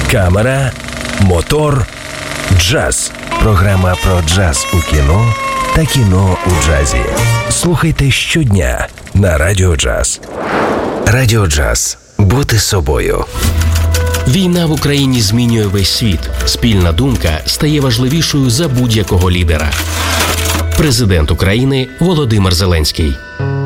камера, мотор, джаз. Програма про джаз у кіно та кіно у джазі. Слухайте щодня на Радіо Джаз. Радіо Джаз. Бути собою. Війна в Україні змінює весь світ. Спільна думка стає важливішою за будь-якого лідера. Президент України Володимир Зеленський.